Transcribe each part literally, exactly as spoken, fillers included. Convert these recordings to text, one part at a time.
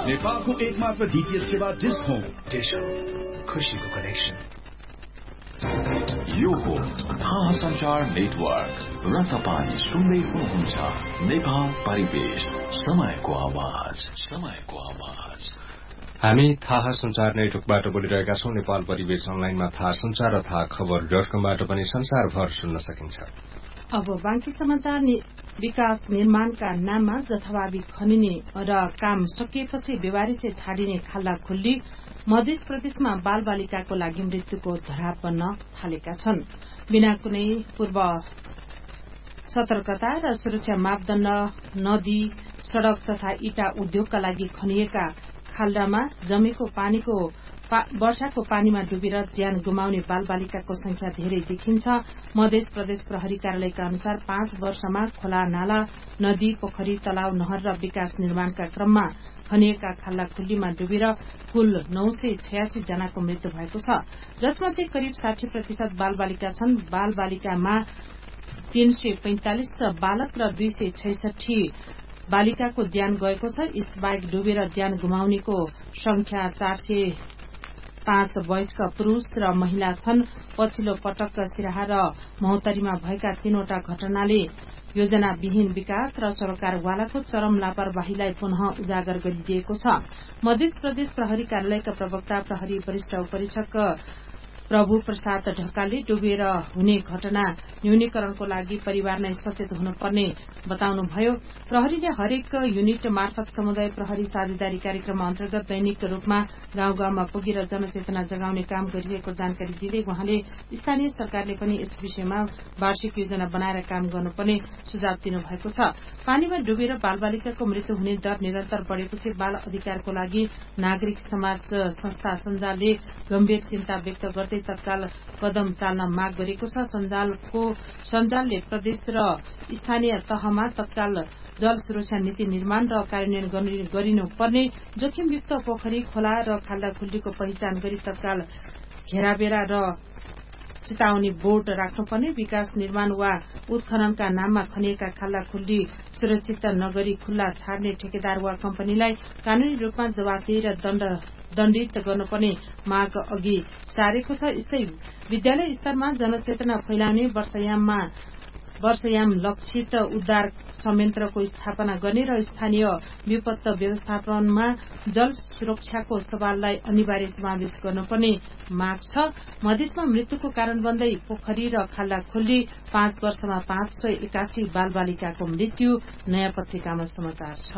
नेपालको एकमात्र डीटीएच सेवा डिश होम। डिश होम, खुशीको कनेक्सन। यो हो थाहा सञ्चार नेटवर्क र तपाईँ सुन्दै हुनुहुन्छ नेपाल परिवेश, समयको आवाज, समयको आवाज। हामी थाहा सञ्चार नेटवर्कबाट बोलिरहेका छौं। नेपाल परिवेश अनलाइनमा थाहा सञ्चार र थाहा खबर डट कमबाट पनि संसारभर सुन्न सकिन्छ। अब बाँकी समाचार। विकास निर्माणका नाममा जथाभावी खनिने र काम सकिएपछि बेवारिसे छाडिने खाल्डा खुल्ली मध्य प्रदेशमा बाल बालिकाको लागि मृत्युको धराप बन्न थालेका छन्। बिना कुनै पूर्व सतर्कता र सुरक्षा मापदण्ड नदी, सड़क तथा इटा उद्योगका लागि खनिएका खाल्डामा जमेको पानीको पा, वर्षाको पानीमा डुबेर ज्यान गुमाउने बाल बालिकाको संख्या धेरै देखिन्छ। मध्य प्रदेश प्रहरी कार्यालयका अनुसार पाँच वर्षमा खोला, नाला, नदी, पोखरी, तलाव, नहर र विकास निर्माणका क्रममा खनिएका खाल्डा खुल्लीमा डुबेर कुल नौ सय छयासी जनाको मृत्यु भएको छ, जसमध्ये करिब साठी प्रतिशत बाल बालिका छन्। बाल बालिकामा तीन सय पैंतालिस बालक र दुई सय छैसठी बालिकाको ज्यान गएको छ। यसबाहेक डुबेर ज्यान गुमाउनेको संख्या चार सय पाँच वयस्क पुरूष र महिला छन्। पछिल्लो पटक सिराहा र महोत्तरीमा भएका तीनवटा घटनाले योजनाविहीन विकास र सरकारवालाको चरम लापरवाहीलाई पुनः उजागर गरिदिएको छ। मध्य प्रदेश प्रहरी कार्यालयका प्रवक्ता प्रहरी वरिष्ठ उपरीक्षक प्रभु प्रसाद ढकालले डुबेर हुने घटना न्यूनीकरणको लागि परिवार नै सचेत हुनुपर्ने बताउनुभयो। प्रहरीले हरेक युनिट मार्फत समुदाय प्रहरी साझेदारी कार्यक्रम अन्तर्गत दैनिक रूपमा गाउँ गाउँमा पुगेर जनचेतना जगाउने काम गरिरहेको जानकारी दिँदै उहाँले स्थानीय सरकारले पनि यस विषयमा वार्षिक योजना बनाएर काम गर्नुपर्ने सुझाव दिनुभएको छ। पानीमा डुबेर बालबालिकाको मृत्यु हुने दर निरन्तर बढेपछि बाल अधिकारको लागि नागरिक समाज संस्था सञ्जालले गम्भीर चिन्ता व्यक्त गर्दै तत्काल कदम चाल्न माग गरेको छ। सञ्जालको सञ्जालले प्रदेश र स्थानीय तहमा तत्काल जल सुरक्षा नीति निर्माण र कार्यान्वयन गरिनुपर्ने, जोखिमयुक्त पोखरी, खोला र खाल्डा खुल्लीको पहिचान गरी तत्काल घेराबेरा र चेतावनी बोर्ड राख्नुपर्ने, विकास निर्माण वा उत्खननका नाममा खनिएका खाल्डा खुल्ली सुरक्षित नगरी खुल्ला छाड्ने ठेकेदार वा कम्पनीलाई कानूनी रूपमा जवाफदेही र दण्ड दण्डित गर्नुपर्ने माग अघि सारेको छ। यस्तै विद्यालय स्तरमा जनचेतना फैलाउने, वर्षयाममा वर्षयाम लक्षित उद्धार संयन्त्रको स्थापना गर्ने र स्थानीय विपत्ति व्यवस्थापनमा जल सुरक्षाको सवाललाई अनिवार्य समावेश गर्नुपर्ने माग छ। मधेसमा मृत्युको कारण बन्दै पोखरी र खाल्डा खुल्ली, पाँच वर्षमा पाँच सय एकासी बाल बालिकाको मृत्यु। नयाँ पत्रिकामा समाचार छ।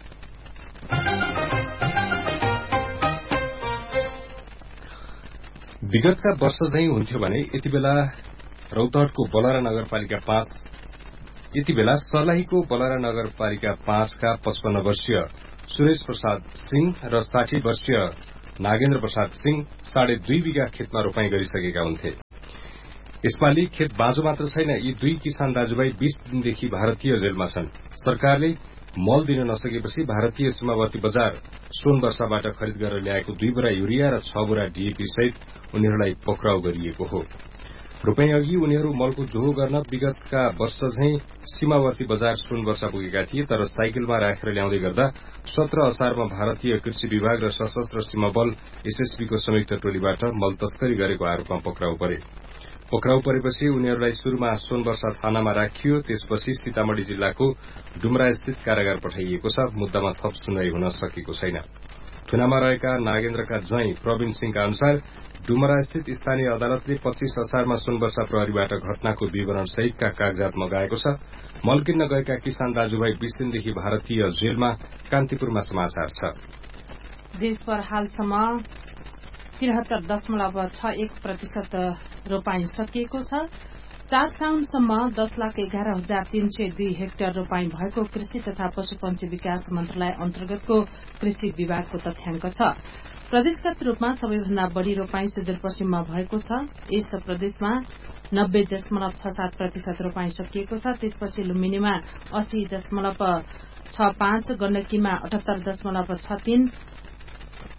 विगतका वर्ष झैं हुन्थ्यो भने यति बेला रौतहटको बलरा नगरपालिका पाँच यति बेला सर्लाहीको बलरा नगरपालिका पाँचका पचपन्न वर्षीय सुरेश प्रसाद सिंह र साठी वर्षीय नागेन्द्र प्रसाद सिंह साढे दुई बिघा खेतमा रोपाई गरिसकेका हुन्थे। यसपालि खेत बाँझो मात्र छैन, यी दुई किसान दाजुभाइ बीस दिनदेखि भारतीय जेलमा छन्। सरकारले मल दिन नसकेपछि भारतीय सीमावर्ती बजार सोनवर्षाबाट खरिद गरेर ल्याएको दुई बोरा युरिया र छ बोरा डीएपी सहित उनीहरूलाई पक्राउ गरिएको हो। रोपाई अघि उनीहरू मलको जोहो गर्न विगतका वर्ष झैं सीमावर्ती बजार सोनवर्षा पुगेका थिए, तर साइकलमा राखेर ल्याउँदै गर्दा सत्र असारमा भारतीय कृषि विभाग र सशस्त्र सीमा बल एसएसबीको संयुक्त टोलीबाट मल तस्करी गरेको आरोपमा पक्राउ परे। पक्राउ परेपछि उनीहरूलाई शुरूमा सोनवर्षा थानामा राखियो, त्यसपछि सीतामढ़ी जिल्लाको डुमरा स्थित कारागार पठाइएको छ। मुद्दामा थप सुनवाई हुन सकेको छैन। थुनामा रहेका नागेन्द्रका ज्वाइँ प्रवीण सिंहका अनुसार डुमरा स्थित स्थानीय अदालतले पच्चीस असारमा सोनवर्षा प्रहरीबाट घटनाको विवरण सहितका कागजात मगाएको छ। मल किन्न गएका किसान दाजुभाइ बीस दिनदेखि भारतीय जेलमा। कान्तिपुरमा समाचार छ। देशभर हालसम्म तिहत्तर दशमलव छ एक प्रतिशत रोपाई सकिएको छ। चार साउनसम्म दस लाख एघार हजार तीन सय दुई हेक्टर रोपाई भएको कृषि तथा पशुपन्छी विकास मन्त्रालय अन्तर्गतको कृषि विभागको तथ्याङ्क छ। प्रदेशगत रूपमा सबैभन्दा बढ़ी रोपाई सुदूरपश्चिममा भएको छ। यस प्रदेशमा नब्बे दशमलव छ सात प्रतिशत रोपाई सकिएको छ। त्यसपछि लुम्बिनीमा अस्सी दशमलव छ पाँच, गण्डकीमा अठहत्तर दशमलव छ तीन,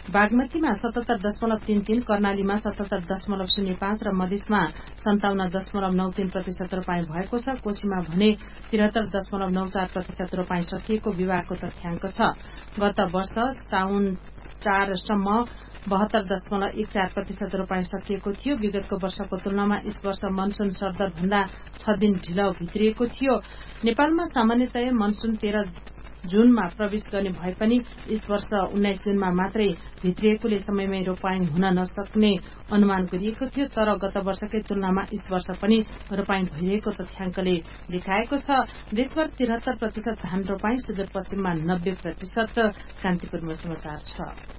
बागमतीमा सतहत्तर दशमलव तीन तीन, कर्णालीमा सतहत्तर दशमलव शून्य पाँच र मधेसमा सन्ताउन्न दशमलव नौ तीन प्रतिशत रोपाई भएको छ। कोशीमा भने त्रिहत्तर दशमलव नौ चार प्रतिशत रोपाई सकिएको विभागको तथ्याङ्क छ। गत वर्ष साउन चारसम्म बहत्तर दशमलव एक चार प्रतिशत रोपाई सकिएको थियो। विगतको वर्षको तुलनामा यस वर्ष मनसून सरदर भन्दा छ दिन ढिलो भित्रिएको थियो। नेपालमा सामान्यतया मनसून तेह्र जूनमा प्रवेश गर्ने भए पनि यस वर्ष उन्नाइस जूनमा मात्रै भित्रिएकोले समयमै रोपाई हुन नसक्ने अनुमान गरिएको थियो। तर गत वर्षकै तुलनामा यस वर्ष पनि रोपाई भइरहेको तथ्याङ्कले देखाएको छ। देशभर त्रिहत्तर प्रतिशत धान रोपाई, सुदूरपश्चिममा नब्बे प्रतिशत। कान्तिपुरमा समाचार छ।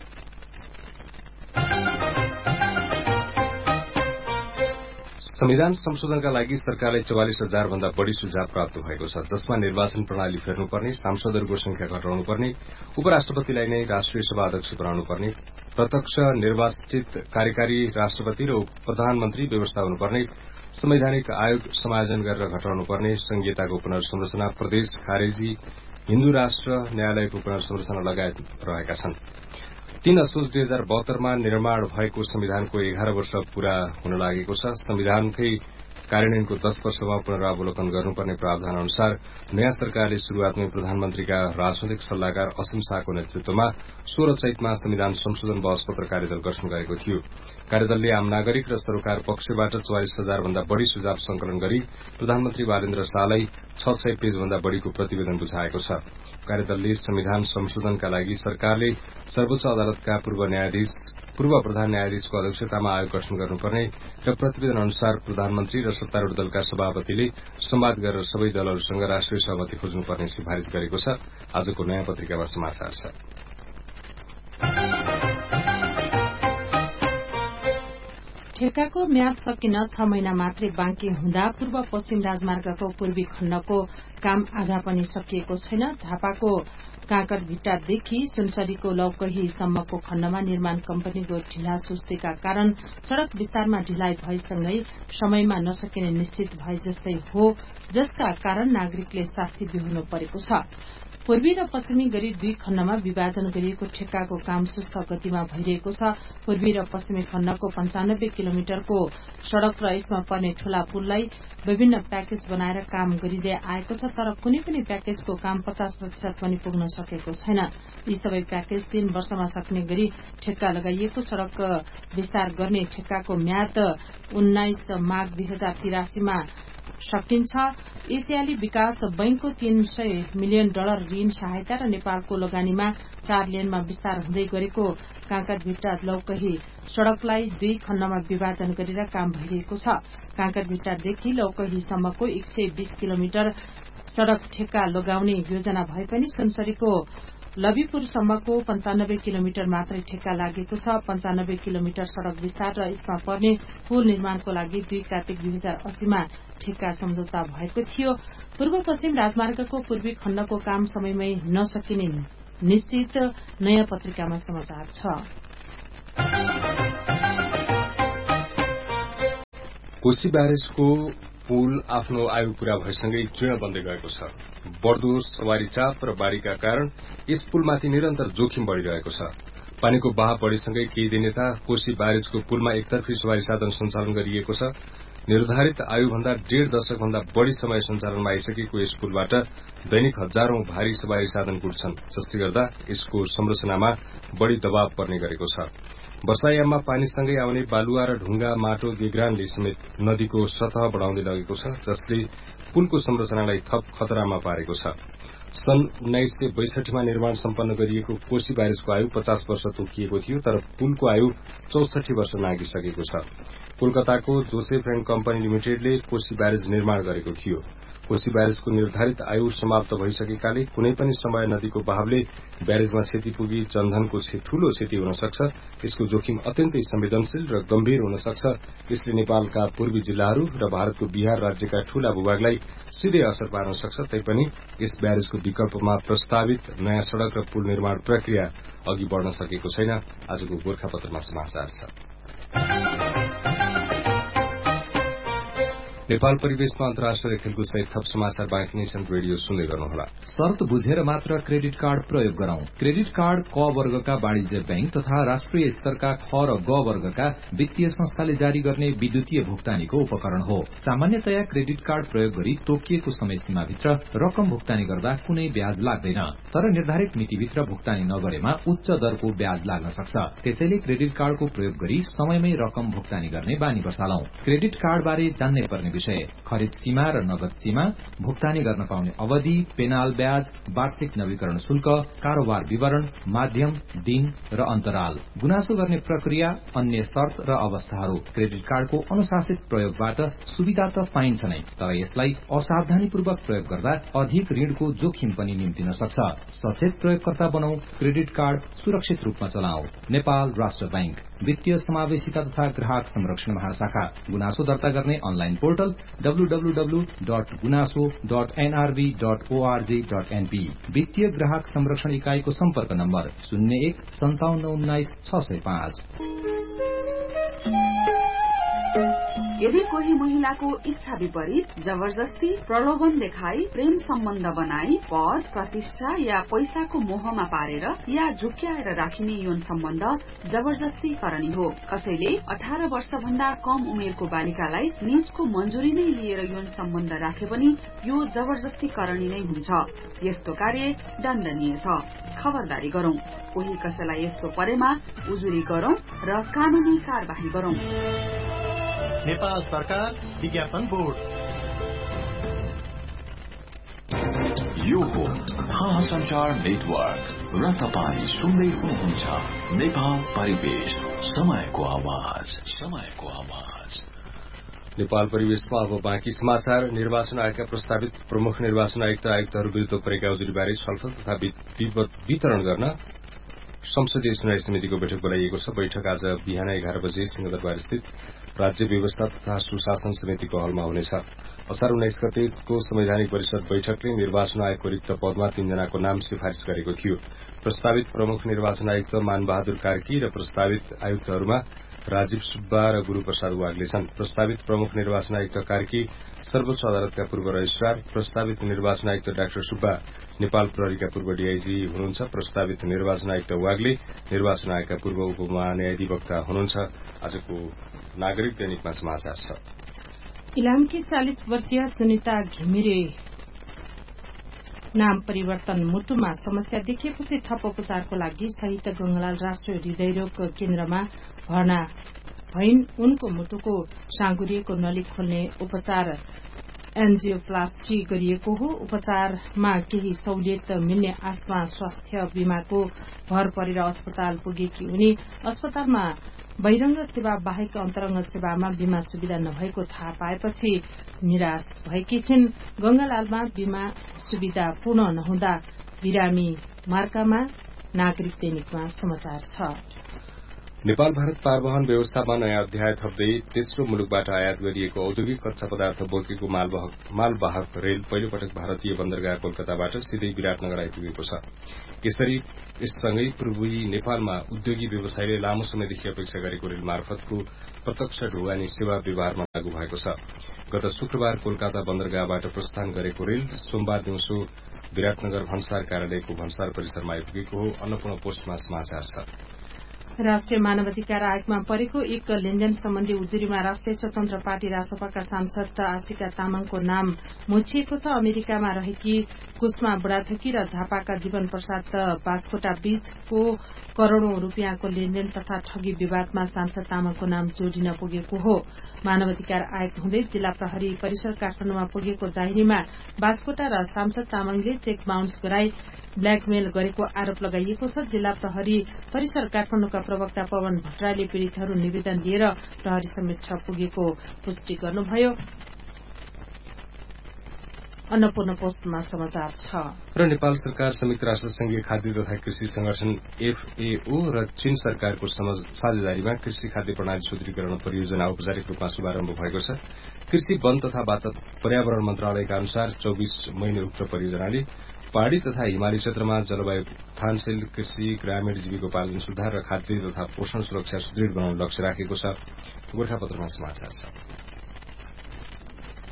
संविधान संशोधनका लागि सरकारले चौवालिस हजार भन्दा बढ़ी सुझाव प्राप्त भएको छ, जसमा निर्वाचन प्रणाली फेर्नुपर्ने, सांसदहरूको संख्या घटाउनुपर्ने, उपराष्ट्रपतिलाई नै राष्ट्रिय सभा अध्यक्ष बनाउनुपर्ने, प्रत्यक्ष निर्वाचित कार्यकारी राष्ट्रपति र प्रधानमन्त्री व्यवस्था हुनुपर्ने, संवैधानिक आयोग समायोजन गरेर घटाउनुपर्ने, संघीयताको पुनर्संरचना, प्रदेश खारेजी, हिन्दू राष्ट्र न्यायालयको पुनर्संरचना लगायत रहेका छन्। तीन असोज दुई हजार बहत्तरमा निर्माण भएको संविधानको एघार वर्ष पूरा हुन लागेको छ। संविधानकै कार्यान्वयनको दश वर्षमा पुनरावलोकन गर्नुपर्ने प्रावधान अनुसार नयाँ सरकारले शुरूआतमै प्रधानमन्त्रीका राजनैतिक सल्लाहकार असीम शाहको नेतृत्वमा सोह्र चैतमा संविधान संशोधन बहस पत्र कार्यदल गठन गरेको थियो। कार्यदलले आम नागरिक र सरोकार पक्षबाट चौवालिस हजार भन्दा बढ़ी सुझाव संकलन गरी प्रधानमन्त्री बालेन्द्र शाहलाई छ सय पेज भन्दा बढ़ीको प्रतिवेदन बुझाएको छ। कार्यदलले संविधान संशोधनका लागि सरकारले सर्वोच्च अदालतका पूर्व न्यायाधीश पूर्व प्रधान न्यायाधीशको अध्यक्षतामा आयोग गठन गर्नुपर्ने र प्रतिवेदन अनुसार प्रधानमन्त्री र सत्तारूढ़ दलका सभापतिले संवाद गरेर सबै दलहरूसँग राष्ट्रिय सहमति खोज्नुपर्ने सिफारिश गरेको छ। आजको नयाँ पत्रिकामा समाचार छ। ठेक्काको म्याद सकिन छ महिना मात्रै बाँकी हुँदा पूर्व पश्चिम राजमार्गको पूर्वी खण्डको काम आधा पनि सकिएको छैन। झापाको काँकरभिट्टादेखि सुनसरीको लौकहीसम्मको खण्डमा निर्माण कम्पनीको ढिला सुस्तीका कारण सड़क विस्तारमा ढिलाइ भएसँगै समयमा नसकिने निश्चित भए जस्तै हो, जसका कारण नागरिकले शास्ति बिहोर्नु परेको छ। पूर्वी र पश्चिमी गरी दुई खण्डमा विभाजन गरिएको ठेक्काको काम सुस्त गतिमा भइरहेको छ। पूर्वी र पश्चिमी खण्डको पञ्चानब्बे किलोमिटरको सड़क र यसमा पर्ने ठूला पुललाई विभिन्न प्याकेज बनाएर काम गरिँदै आएको छ, तर कुनै पनि प्याकेजको काम पचास प्रतिशत पनि पुग्न सकेको छैन। यी सबै प्याकेज तीन वर्षमा सक्ने गरी ठेक्का लगाइएको। सड़क विस्तार गर्ने ठेक्काको म्याद उन्नाइस माघ दुई हजार तिरासीमा सकिन्छ। एसियाली विकास बैंकको तीन सय मिलियन डलर ऋण सहायता र नेपालको लगानीमा चार लेनमा विस्तार हुँदै गरेको काँकरभिट्टा लौकही सड़कलाई दुई खण्डमा विभाजन गरेर काम भइरहेको छ। काँकरभिट्टादेखि लौकहीसम्मको एक सय बीस किलोमिटर सड़क ठेक्का लगाउने योजना भए पनि सुनसरीको लबीपुरसम्मको पञ्चानब्बे किलोमिटर मात्रै ठेक्का लागेको छ। पञ्चानब्बे किलोमिटर सड़क विस्तार र यसमा पर्ने पुल निर्माणको लागि दुई कार्तिक दुई हजार अस्सीमा ठेक्का सम्झौता भएको थियो। पूर्व पश्चिम राजमार्गको पूर्वी खण्डको काम समयमै नसकिने निश्चित। नयाँ पत्रिकामा समाचार छ। कोशी ब्यारेजको पुल आफ्नो आयु पूरा भएसँगै जीर्ण बन्दै गएको छ। बढ़दो सवारी चाप र बाढ़ीका कारण यस पुलमाथि निरन्तर जोखिम बढ़िरहेको छ। पानीको बहाव बढ़ेसँगै केही दिन यता कोशी ब्यारेजको पुलमा एकतर्फी सवारी साधन सञ्चालन गरिएको छ। निर्धारित आयुभन्दा डेढ़ दशक भन्दा बढ़ी समय सञ्चालनमा आइसकेको यस पुलबाट दैनिक हजारौं भारी सवारी साधन गुड्छन्, जसले गर्दा यसको संरचनामा बढ़ी दबाव पर्ने गरेको छ। वर्षायाममा पानीसँगै आउने बालुवा र ढुंगा, माटो, गेग्रानले समेत नदीको सतह बढ़ाउँदै लगेको छ, जसले पुलको संरचनालाई थप खतरामा पारेको छ। सन् उन्नाइस सय बैसठीमा निर्माण सम्पन्न गरिएको कोशी ब्यारेजको आयु पचास वर्ष तोकिएको थियो, तर पुलको आयु चौसठी वर्ष नागिसकेको छ। कोलकाताको Joseph and company लिमिटेडले Koshi barrage निर्माण गरेको थियो। कोशी ब्यारेजको निर्धारित आयु समाप्त भइसकेकाले कुनै पनि समय नदीको बहावले ब्यारेजमा क्षति पुगी जनधनको ठूलो क्षति हुन सक्छ। यसको जोखिम अत्यन्तै संवेदनशील र गम्भीर हुन सक्छ। यसले नेपालका पूर्वी जिल्लाहरू र भारतको बिहार राज्यका ठूला भूभागलाई सीधै असर पार्न सक्छ। तैपनि यस ब्यारेजको विकल्पमा प्रस्तावित नयाँ सड़क र पुल निर्माण प्रक्रिया अघि बढ़न सकेको छैन। आजको गोर्खापत्रमा समाचार छ। नेपाल परिवेशमा अन्तर्राष्ट्रिय खेलकुद सहित थप समाचार बाँकी नै छन्। रेडियो सुन्दै गर्नुहोला। शर्त बुझेर मात्र क्रेडिट कार्ड प्रयोग गरौं। क्रेडिट कार्ड क वर्गका वाणिज्य बैंक तथा राष्ट्रिय स्तरका ख र ग वर्गका वित्तीय संस्थाले जारी गर्ने विद्युतीय भुक्तानीको उपकरण हो। सामान्यतया क्रेडिट कार्ड प्रयोग गरी तोकिएको समय सीमाभित्र रकम भुक्तानी गर्दा कुनै ब्याज लाग्दैन, तर निर्धारित मितिभित्र भुक्तानी नगरेमा उच्च दरको ब्याज लाग्न सक्छ। त्यसैले क्रेडिट कार्डको प्रयोग गरी समयमै रकम भुक्तानी गर्ने बानी बसालौं। क्रेडिट कार्ड बारे जान्नै पर्ने विषय: खरिद सीमा र नगद सीमा, भुक्तानी गर्न पाउने अवधि, पेनाल ब्याज, वार्षिक नवीकरण शुल्क, कारोबार विवरण, माध्यम, दिन र अन्तराल, गुनासो गर्ने प्रक्रिया, अन्य शर्त र अवस्थाहरू। क्रेडिट कार्डको अनुशासित प्रयोगबाट सुविधा त पाइन्छ नै, तर यसलाई असावधानीपूर्वक प्रयोग गर्दा अधिक ऋणको जोखिम पनि निम्तिन सक्छ। सचेत प्रयोगकर्ता बनौ, क्रेडिट कार्ड सुरक्षित रूपमा चलाऊ। नेपाल राष्ट्र बैंक, वित्तीय समावेशिता तथा ग्राहक संरक्षण महाशाखा। गुनासो दर्ता गर्ने online portal W W W dot गुनासो dot NRB dot ORG dot NP. वित्तीय ग्राहक संरक्षण इकाईको सम्पर्क नम्बर शून्य एक सन्ताउन्न उन्नाइस छ सय पाँच। यदि कोही महिलाको इच्छा विपरीत जबरजस्ती, प्रलोभन देखाई, प्रेम सम्बन्ध बनाई, पद, प्रतिष्ठा या पैसाको मोहमा पारेर या झुक्याएर राखिने यौन सम्बन्ध जबरजस्ती करणी हो। कसैले अठार वर्ष भन्दा कम उमेरको बालिकालाई निजको मञ्जुरी नै लिएर यौन सम्बन्ध राखे पनि यो जबरजस्ती करणी नै हुन्छ। यस्तो कार्य दण्डनीय छ। खबरदारी गरौं। कोही कसैलाई यस्तो परेमा उजुरी गरौं र कानूनी कार्यवाही गरौं। नेपाल सरकार विज्ञापन बोर्ड। यो हो महासञ्चार नेटवर्क र तपाईँ सुन्दै हुनुहुन्छ नेपाल परिवेश, समयको आवाज, समयको आवाज। नेपाल परिवेशमा अब बाँकी समाचार। निर्वाचन आयोगका प्रस्तावित प्रमुख निर्वाचन आयुक्त आयुक्तहरू विरूद्ध परेका उजुरीबारे छलफल तथा वितरण गर्न संसदीय सुनवाई समितिको बैठक बोलाइएको छ। बैठक आज बिहान एघार बजे सिंहदरबार स्थित राज्य व्यवस्था तथा सुशासन समितिको हलमा हुनेछ। असार उन्नाइस गतेको संवैधानिक परिषद बैठकले निर्वाचन आयोगको रिक्त पदमा तीनजनाको नाम सिफारिश गरेको थियो। प्रस्तावित प्रमुख निर्वाचन आयुक्त मानबहादुर कार्की र प्रस्तावित आयुक्तहरूमा राजीव सुब्बा र गुरूप्रसाद वाग्ले छन्। प्रस्तावित प्रमुख निर्वाचन आयुक्त कार्की सर्वोच्च अदालतका पूर्व रजिस्ट्रार, प्रस्तावित निर्वाचन आयुक्त डाक्टर सुब्बा नेपाल प्रहरीका पूर्व डीआईजी हुनुहुन्छ। प्रस्तावित निर्वाचन आयुक्त वाग्ले निर्वाचन आयोगका पूर्व उपमहान्यायाधिवक्ता हुनुहुन्छ। आजको नागरिक दैनिकमा समाचार छ। इलामकी चालिस वर्षीय सुनिता घिमिरे नाम परिवर्तन मुटुमा समस्या देखिएपछि थप उपचारको लागि सहित गंगालाल राष्ट्रिय हृदयरोग केन्द्रमा भर्ना भइन्। उनको मुटुको साँगुरिएको नली खोल्ने उपचार एन्जियोप्लास्टी गरिएको हो। उपचारमा केही सहुलियत मिल्ने आशमा स्वास्थ्य बीमाको भर परेर अस्पताल पुगेकी उनी अस्पतालमा बहिरंग सेवा बाहेक अन्तरंग सेवामा बीमा सुविधा नभएको थाहा पाएपछि निराश भएकी छिन्। गंगालालमा बीमा सुविधा पूर्ण नहुँदा बिरामी मार्कामा नागरिक दैनिकमा समाचार छ। नेपाल भारत पारवहन व्यवस्थामा नयाँ अध्याय थप्दै तेस्रो मुलुकबाट आयात गरिएको औद्योगिक कच्चा पदार्थ बोकेको मालवाहक रेल पहिलो पटक भारतीय बन्दरगाह कोलकाताबाट सिधै विराटनगर आइपुगेको छ। यसरी यससँगै पूर्वी नेपालमा उद्योगी व्यवसायले लामो समयदेखि अपेक्षा गरेको रेल मार्फतको प्रत्यक्ष ढुवानी सेवा व्यवहारमा लागू भएको छ। गत शुक्रबार कोलकाता बन्दरगाहबाट प्रस्थान गरेको रेल सोमबार दिउँसो विराटनगर भन्सार कार्यालयको भन्सार परिसरमा आइपुगेको हो। अन्नपूर्ण पोस्टमा समाचार छ। राष्ट्रिय मानवाधिकार आयोगमा परेको एक लेनदेन सम्बन्धी उजुरीमा राष्ट्रिय स्वतन्त्र पार्टी रासपाका सांसद आशिका तामाङको नाम मुछिएको छ। अमेरिकामा रहेकी कुष्मा बुढाथोकी र झापाका जीवन प्रसाद बास्कोटा बीचको करोड़ौं रूपियाँको लेनदेन तथा ठगी विवादमा सांसद तामाङको नाम जोडिन पुगेको हो। मानवाधिकार आयोग हुँदै जिल्ला प्रहरी परिसर काठमाडौँमा पुगेको जाहेरीमा बास्कोटा र सांसद तामाङले चेक बााउन्स गराई ब्ल्याकमेल गरेको आरोप लगाइएको छ। जिल्ला प्रहरी परिसर काठमाडौँका प्रवक्ता पवन भट्टराईले पीड़ितहरू निवेदन दिएर प्रहरी समक्ष पुगेको पुष्टि गर्नुभयो। अन्नपूर्ण पोस्टमा समाचार छ। र नेपाल सरकार संयुक्त राष्ट्र संघीय खाद्य तथा कृषि संगठन एफएओ र चीन सरकारको साझेदारीमा कृषि खाद्य प्रणाली सुदृढीकरण परियोजना औपचारिक रूपमा शुभारम्भ भएको छ। कृषि वन तथा पर्यावरण मन्त्रालयका अनुसार चौबीस महिने उक्त परियोजनाले पहाड़ी तथा हिमाली क्षेत्रमा जलवायु उत्थानशील कृषि, ग्रामीण जीविकोपार्जन सुधार र खाद्य तथा पोषण सुरक्षा सुदृढ़ बनाउने लक्ष्य राखेको छ। गोर्खापत्रमा समाचार छ।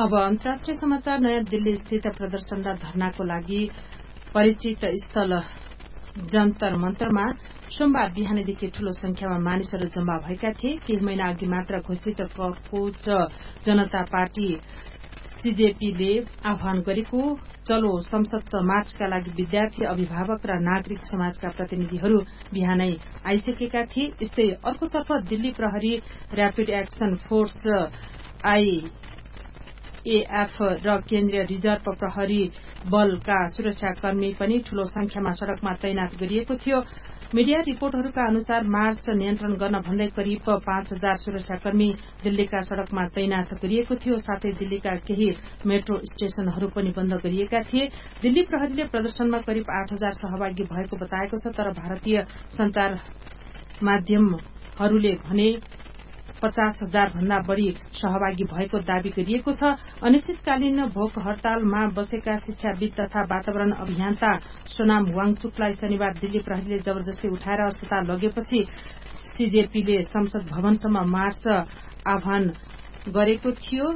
अब अन्तर्राष्ट्रिय समाचार। नयाँ दिल्ली स्थित प्रदर्शनरत धरनाको लागि परिचित स्थल जन्तर मन्तरमा सोमबार बिहानदेखि ठूलो संख्यामा मानिसहरू जम्मा भएका थिए। केही महिना अघि मात्र घोषित कोच जनता पार्टी सीजेपीले आह्वान गरेको चलो संसद मार्चका लागि विद्यार्थी, अभिभावक र नागरिक समाजका प्रतिनिधिहरू बिहानै आइसकेका थिए। यस्तै अर्कोतर्फ दिल्ली प्रहरी, र्यापिड एक्सन फोर्स आईएएफ र केन्द्रीय रिजर्भ प्रहरी बलका सुरक्षाकर्मी पनि ठूलो संख्यामा सड़कमा तैनात गरिएको थियो। मीडिया रिपोर्टहरूका अनुसार मार्च नियन्त्रण गर्न भन्दै करिब पाँच हजार सुरक्षाकर्मी दिल्लीका सड़कमा तैनात गरिएको थियो। साथै दिल्लीका केही मेट्रो स्टेशनहरू पनि बन्द गरिएका थिए। दिल्ली प्रहरीले प्रदर्शनमा करिब आठ हजार सहभागी भएको बताएको छ, तर भारतीय संचार माध्यमहरूले भने पचास हजार भन्दा बढ़ी सहभागी भएको दावी गरिएको छ। अनिश्चितकालीन भोक हड़तालमा बसेका शिक्षाविद तथा वातावरण अभियन्ता सोनाम वाङचुकलाई शनिबार दिल्ली प्रहरीले जबरजस्ती उठाएर अस्पताल लगेपछि सीजेपीले संसद भवनसम्म मार्च आह्वान गरेको थियो।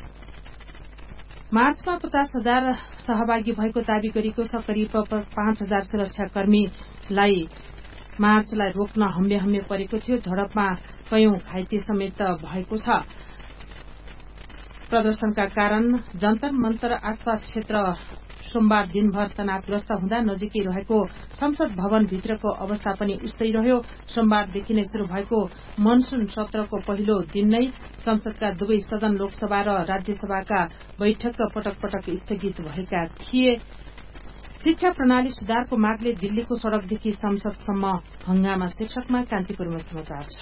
मार्चमा पचास हजार सहभागी भएको दावी गरिएको छ। करिब पाँच हजार सुरक्षाकर्मीलाई मार्चलाई रोक्न हम्मे हम्मे परेको थियो। झडपमा कयौं घाइते समेत भएको छ। प्रदर्शनका कारण जन्तर मन्तर आसपास क्षेत्र सोमबार दिनभर तनावग्रस्त हुँदा नजिकै रहेको संसद भवन भित्रको अवस्था पनि उस्तै रह्यो। सोमबारदेखि नै शुरू भएको मनसून सत्रको पहिलो दिन नै संसदका दुवै सदन लोकसभा र राज्यसभाका बैठक पटक पटक स्थगित भएका थिए। शिक्षा प्रणाली सुधारको मागले दिल्लीको सड़कदेखि संसदसम्म हंगामा शीर्षकमा कान्तिपुरमा समाचार छ।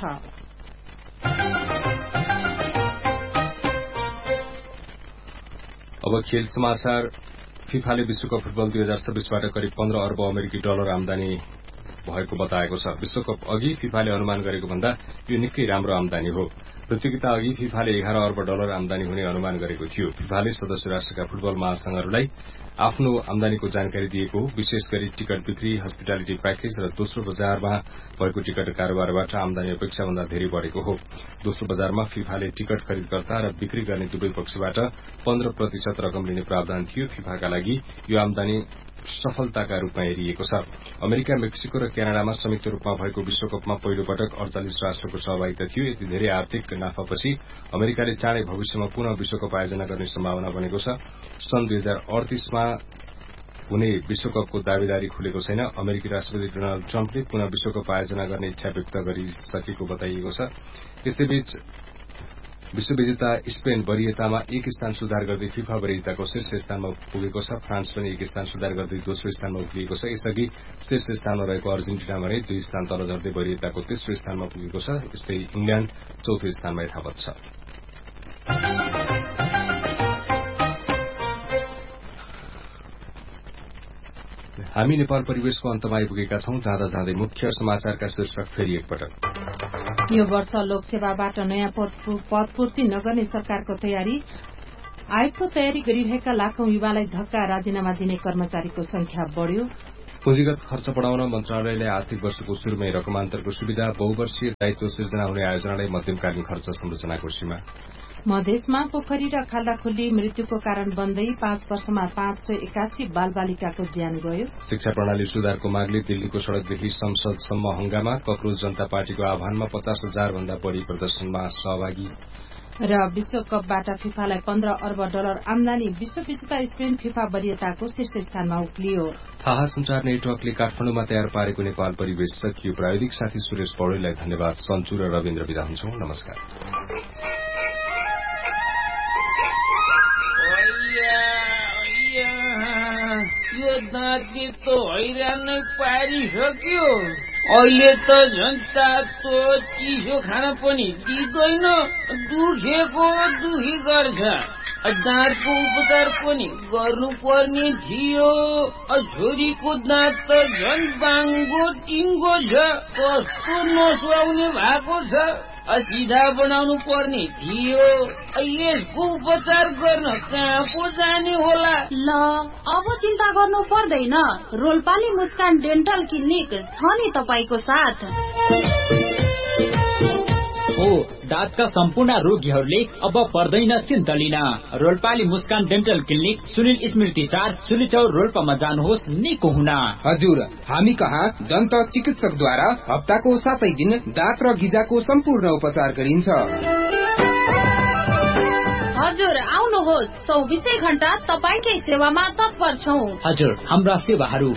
अब खेल समाचार। फिफाले विश्वकप फुटबल दुई हजार छब्बीसबाट करिब पन्ध्र अर्ब अमेरिकी डलर आमदानी भएको बताएको छ। विश्वकप अघि फिफाले अनुमान गरेको भन्दा यो निकै राम्रो आमदानी हो। प्रतियोगिता अघि फिफाले एघार अर्ब डलर आमदानी हुने अनुमान गरेको थियो। फिफाले सदस्य राष्ट्रका फुटबल महासंघहरूलाई आफ्नो आमदानीको जानकारी दिएको, विशेष गरी टिकट बिक्री, हस्पिटालिटी प्याकेज र दोस्रो बजारमा भएको टिकट कारोबारबाट आमदानी अपेक्षाभन्दा धेरै बढ़ेको हो। दोस्रो बजारमा फिफाले टिकट खरिदकर्ता र बिक्री गर्ने दुवै पक्षबाट पन्ध्र प्रतिशत रकम लिने प्रावधान थियो। फिफाका लागि यो आमदानी सफलताका रूपमा हेरिएको छ। अमेरिका, मेक्सिको र क्यानाडामा संयुक्त रूपमा भएको विश्वकपमा पहिलो पटक अड़चालिस राष्ट्रको सहभागिता थियो। यति धेरै आर्थिक नाफापछि अमेरिकाले चाँडै भविष्यमा पुनः विश्वकप आयोजना गर्ने सम्भावना बनेको छ। सन् दुई हजार अडतीसमा हुने विश्वकपको दावेदारी खुलेको छैन। अमेरिकी राष्ट्रपति डोनाल्ड ट्रम्पले पुनः विश्वकप आयोजना गर्ने इच्छा व्यक्त गरिसकेको बताइएको छ। यसैबीच विश्वविजेता स्पेन वरीयतामा एक स्थान सुधार गर्दै फिफा वरीयताको शीर्ष स्थानमा पुगेको छ। फ्रान्स पनि एक स्थान सुधार गर्दै दोस्रो स्थानमा उक्लिएको छ। यसअघि शीर्ष स्थानमा रहेको अर्जेन्टिना भने दुई स्थान तल झर्दै वरीयताको तेस्रो स्थानमा पुगेको छ। यस्तै इङ्ल्याण्ड चौथो स्थानमा यथावत छ। हामी नेपाल परिवेशको अन्तमा आइपुगेका छौं। जाँदा जाँदै मुख्य समाचारका शीर्षक फेरि एकपटक। यो वर्ष लोकसेवाबाट नयाँ पदपूर्ति नगर्ने सरकारको तयारी। आयोगको तयारी गरिरहेका लाखौं युवालाई धक्का, राजीनामा दिने कर्मचारीको संख्या बढ़्यो। पुँजीगत खर्च बढ़ाउन मन्त्रालयले आर्थिक वर्षको शुरूमै रकमान्तरको सुविधा। बहुवर्षीय दायित्व सिर्जना हुने आयोजनालाई मध्यमकालीन खर्च संरचनाको सीमा। मधेसमा पोखरी र खाल्डाखुल्ली मृत्युको कारण बन्दै पाँच वर्षमा पाँच सय एकासी बाल बालिकाको ज्यान गयो। शिक्षा प्रणाली सुधारको मागले दिल्लीको सड़कदेखि संसदसम्म हंगामा। कक्रोच जनता पार्टीको आह्वानमा पचास हजार भन्दा बढ़ी प्रदर्शनमा सहभागी। र विश्वकपबाट फिफालाई पन्ध्र अर्ब डलर आमदानी। विश्वविजेता स्पेन फिफा वरीयताको शीर्ष स्थानमा उक्लियो। थाहा संचार नेटवर्कले काठमाडौँमा तयार पारेको नेपाल परिवेश सकियो। प्राविधिक साथी सुरेश पौडेललाई धन्यवाद। सन्चु र रविन्द्र विदा हुन्छौं। नमस्कार। यो दाँती त हैरान पारिसक्यो। अहिले त झन्टा तो चिसो खान पनि दिँदैन। दुखेको दुखी गर्छ। दाँतको उपचार पनि गर्नु पर्ने थियो। छोरीको दाँत त झन् बाङ्गो टिङ्गो छ। कस्तो नसुहाउने भएको छ। सिधा बनाउनु पर्ने थियो। यसको उपचार गर्न कहाँ पो जाने होला? ल अब चिन्ता गर्नु पर्दैन। रोल्पाली मुस्कान डेन्टल क्लिनिक छ नि तपाईको साथ। हो दाँतका सम्पूर्ण रोगीहरूले अब पर्दैन चिन्ता लिन। रोल्पाली मुस्कान डेन्टल क्लिनिक सुनिल स्मृति चार सुलिचौर रोल्पामा जानुहोस् निको हुन। हजुर, हामी कहाँ दन्त चिकित्सकद्वारा हप्ताको सातै दिन दाँत र गिजाको सम्पूर्ण उपचार गरिन्छ। हजुर आउनुहोस्, चौबिसै घण्टा तपाईकै सेवामा तत्पर छौं। हजुर, हाम्रा सेवाहरू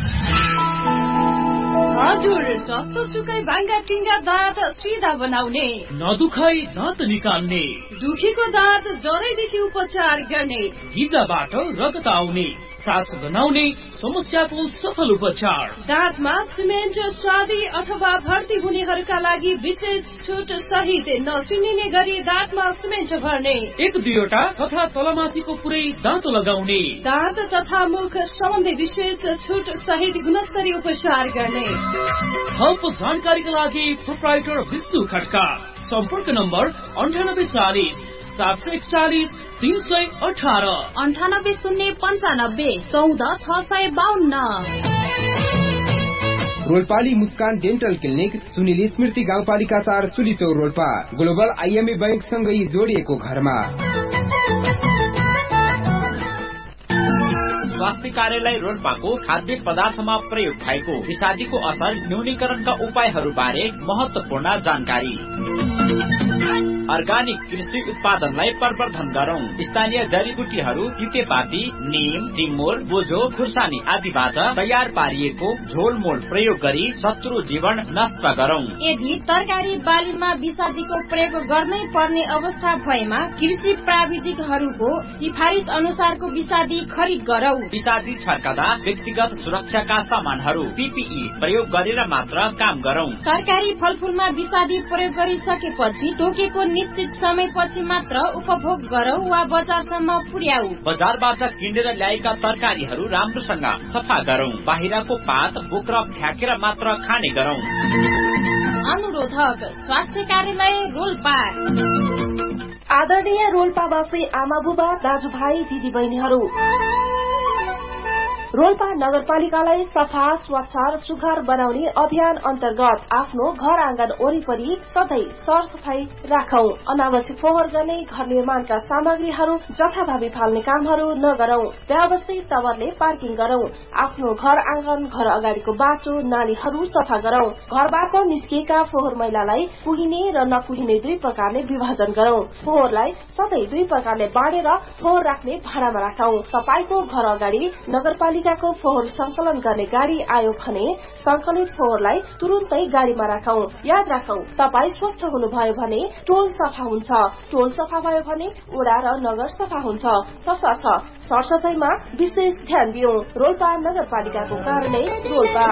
हजुर जस्तो सुकै भाङ्गा टिङ्गा दाँत सिधा बनाउने, नदुखाइ दाँत निकाल्ने, दुखीको दाँत जरैदेखि उपचार गर्ने, गिजाबाट रगत आउने, सास गनाउने समस्याको सफल उपचार, दाँतमा सिमेन्ट चाँदी अथवा भर्ती हुनेहरूका लागि विशेष छुट सहित नचिनिने गरी दाँतमा सिमेन्ट भर्ने, एक दुईवटा तथा तलमाथिको पुरै दाँत लगाउने, दाँत तथा मुख सम्बन्धी विशेष छुट सहित गुणस्तरीय उपचार गर्ने। थप जानकारीका लागि प्रोप्राइटर विष्णु खड्का। सम्पर्क नम्बर अन्ठानब्बे चालिस सात सय एकचालिस तीन सय अठारह अन्ठानब्बे शून्य पन्चानब्बे चौध छ सय बाहन्न। रोल्पाली मुस्कान डेन्टल क्लिनिक सुनिल स्मृति गाउँपालिका चार सुलिचौर रोल्पा ग्लोबल आइएमए बैंक सँगै जोडिएको घरमा। स्वास्थ्य कार्यालय रोल्पाको खाद्य पदार्थमा प्रयोग भएको विषादीको असर न्यूनीकरणका उपायहरू बारे महत्वपूर्ण जानकारी। अर्गानिक कृषि उत्पादनलाई प्रवर्धन गरौं। स्थानीय जडीबुटीहरू तितेपाती, नीम, टिमुर, बोझो, खुर्सानी आदिबाट तयार पारिएको झोलमोल प्रयोग गरी शत्रु जीवन नष्ट गरौं। यदि तरकारी बालीमा विषादीको प्रयोग गर्नै पर्ने अवस्था भएमा कृषि प्राविधिकहरूको सिफारिस अनुसारको विषादी खरिद गरौं। विषादी छर्कदा व्यक्तिगत सुरक्षाका सामानहरू पीपीई प्रयोग गरेर मात्र काम गरौं। तरकारी फलफूलमा विषादी प्रयोग गरिसकेपछि तोकेको निश्चित समयपछि मात्र उपभोग गरौं वा बजारसम्म पुर्याऊ। बजारबाट किनेर ल्याएका तरकारीहरू राम्रोसँग सफा गरौं। बाहिरको पात बोक्र फ्याँकेर मात्र खाने गरौं। अनुरोधक स्वास्थ्य कार्यालय रोल्पा। आदरणीय रोल्पावासी आमा बुबा दाजुभाइ दिदी बहिनीहरू, रोल्पा नगरपालिकालाई सफा स्वच्छ र सुघर बनाउने अभियान अन्तर्गत आफ्नो घर आँगन वरिपरि सधैँ सरसफाई राखौं। अनावश्यक फोहोर गर्ने, घर निर्माणका सामग्रीहरू जथाभावी फाल्ने कामहरू नगरौं। व्यवस्थित तवरले पार्किङ गरौं। आफ्नो घर आँगन, घर अगाडिको बाटो, नालीहरू सफा गरौं। घरबाट निस्किएका फोहोर मैलालाई कुहिने र नकुहिने दुई प्रकारले विभाजन गरौं। फोहोरलाई सधैँ दुई प्रकारले बाँडेर फोहोर राख्ने भाँडामा राखौं। तपाईको घर अगाडि नगरपालिका को फोहोर संकलन गर्ने गाड़ी आयो भने संकलित फोहोरलाई तुरुन्तै गाड़ीमा राखौं। याद राखौं, तपाई स्वच्छ हुनुभयो भने टोल सफा हुन्छ, टोल सफा भयो भने वडा र नगर सफा हुन्छ। तसर्थ सरसफाईमा विशेष ध्यान दियौं। रोल्पा नगरपालिकाको कार्यालय रोल्पा।